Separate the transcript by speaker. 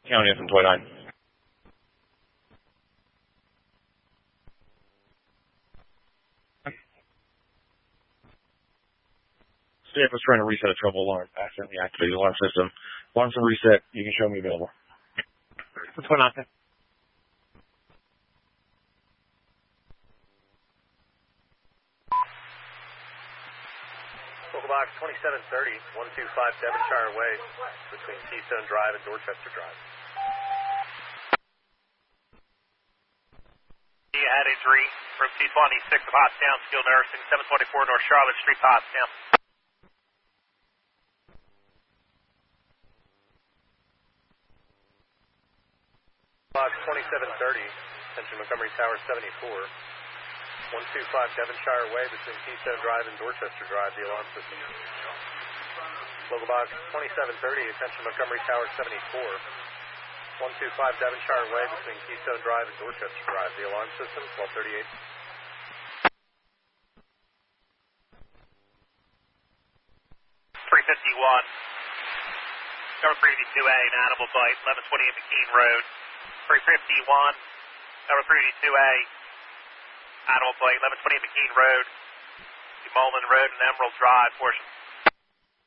Speaker 1: County FM 29. Staff was trying to reset a trouble alarm. Accidentally activated the alarm system. Alarm's been reset. You can show me available.
Speaker 2: What's going on?
Speaker 3: Local box 2730, 125 Devonshire Way, between Keystone Drive and Dorchester Drive.
Speaker 4: Had a 3 from 226 of Pottstown, skilled nursing, 724 North Charlotte Street, Pottstown.
Speaker 3: Box 2730, attention Montgomery Tower 74, 125 Devonshire Way, between Keystone Drive and Dorchester Drive, the alarm system. Local box 2730, attention Montgomery Tower 74, 125 Devonshire Way, between Keystone Drive and Dorchester Drive, the alarm system, 1238.
Speaker 4: Number 382A, an animal bite, 1120 McKean Road. 351, number 382A, animal bite, 1120 McKean Road, Mullen Road and Emerald Drive, portion